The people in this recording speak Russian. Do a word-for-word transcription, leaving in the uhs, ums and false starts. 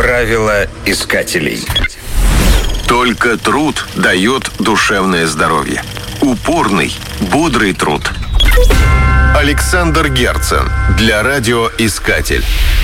Правила искателей. Только труд дает душевное здоровье. Упорный, бодрый труд. Александр Герцен для радиоискатель.